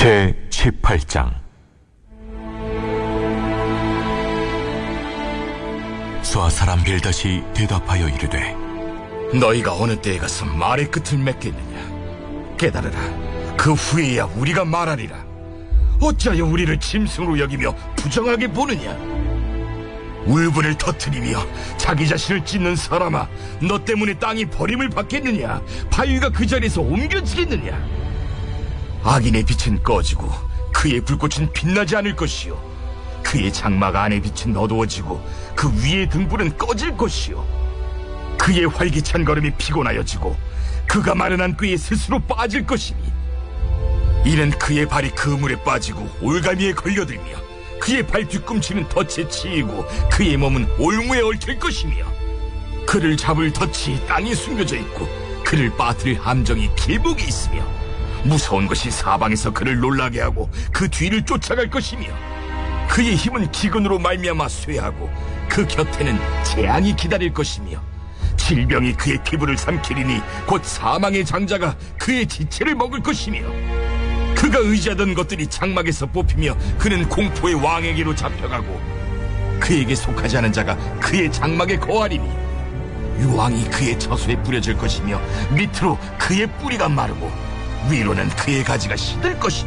제18장. 수아 사람 빌닷이 대답하여 이르되, 너희가 어느 때에 가서 말의 끝을 맺겠느냐? 깨달으라. 그 후에야 우리가 말하리라. 어찌하여 우리를 짐승으로 여기며 부정하게 보느냐? 울분을 터뜨리며 자기 자신을 찢는 사람아, 너 때문에 땅이 버림을 받겠느냐? 바위가 그 자리에서 옮겨지겠느냐? 악인의 빛은 꺼지고 그의 불꽃은 빛나지 않을 것이요, 그의 장막 안의 빛은 어두워지고 그 위의 등불은 꺼질 것이요, 그의 활기찬 걸음이 피곤하여지고 그가 마련한 꾀에 스스로 빠질 것이니, 이는 그의 발이 그물에 빠지고 올가미에 걸려들며 그의 발 뒤꿈치는 덫에 치이고 그의 몸은 올무에 얽힐 것이며, 그를 잡을 덫이 땅에 숨겨져 있고 그를 빠뜨릴 함정이 길목에 있으며, 무서운 것이 사방에서 그를 놀라게 하고 그 뒤를 쫓아갈 것이며, 그의 힘은 기근으로 말미암아 쇠하고 그 곁에는 재앙이 기다릴 것이며, 질병이 그의 피부를 삼키리니 곧 사망의 장자가 그의 지체를 먹을 것이며, 그가 의지하던 것들이 장막에서 뽑히며 그는 공포의 왕에게로 잡혀가고 그에게 속하지 않은 자가 그의 장막에 거하리니, 유황이 그의 처소에 뿌려질 것이며 밑으로 그의 뿌리가 마르고 위로는 그의 가지가 시들 것이며,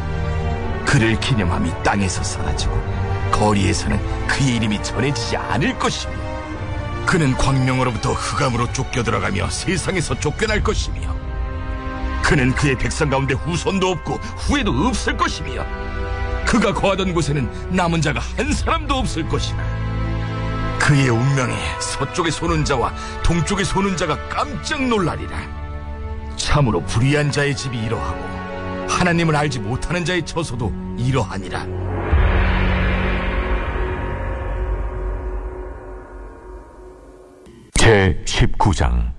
그를 기념함이 땅에서 사라지고 거리에서는 그의 이름이 전해지지 않을 것이며, 그는 광명으로부터 흑암으로 쫓겨 들어가며 세상에서 쫓겨날 것이며, 그는 그의 백성 가운데 후손도 없고 후에도 없을 것이며, 그가 거하던 곳에는 남은 자가 한 사람도 없을 것이라. 그의 운명에 서쪽에 소는 자와 동쪽에 소는 자가 깜짝 놀라리라. 참으로 불의한 자의 집이 이러하고 하나님을 알지 못하는 자의 처소도 이러하니라. 제19장.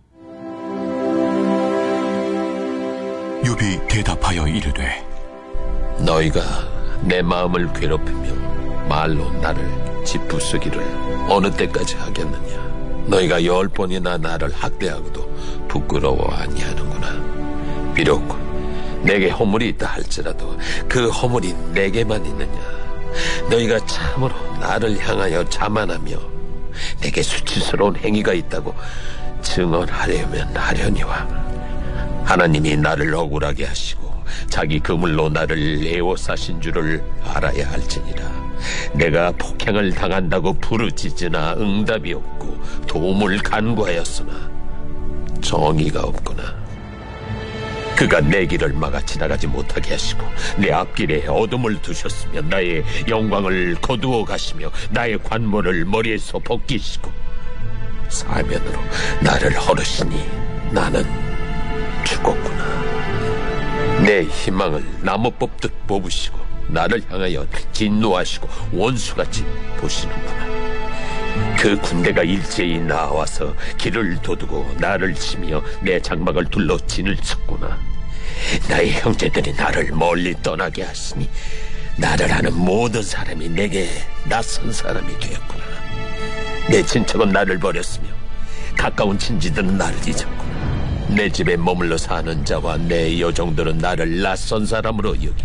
욥이 대답하여 이르되, 너희가 내 마음을 괴롭히며 말로 나를 짓부수기를 어느 때까지 하겠느냐? 너희가 10번이나 나를 학대하고도 부끄러워 아니하는구나. 비록 내게 허물이 있다 할지라도 그 허물이 내게만 있느냐? 너희가 참으로 나를 향하여 자만하며 내게 수치스러운 행위가 있다고 증언하려면 하려니와, 하나님이 나를 억울하게 하시고 자기 그물로 나를 애워 싸신 줄을 알아야 할지니라. 내가 폭행을 당한다고 부르짖으나 응답이 없고 도움을 간구하였으나 정의가 없구나. 그가 내 길을 막아 지나가지 못하게 하시고 내 앞길에 어둠을 두셨으며 나의 영광을 거두어 가시며 나의 관모를 머리에서 벗기시고 사면으로 나를 허르시니 나는 죽었구나. 내 희망을 나무 뽑듯 뽑으시고 나를 향하여 진노하시고 원수같이 보시는구나. 그 군대가 일제히 나와서 길을 도두고 나를 치며 내 장막을 둘러 진을 쳤구나. 나의 형제들이 나를 멀리 떠나게 하시니 나를 아는 모든 사람이 내게 낯선 사람이 되었구나. 내 친척은 나를 버렸으며 가까운 친지들은 나를 잊었구나. 내 집에 머물러 사는 자와 내 여종들은 나를 낯선 사람으로 여기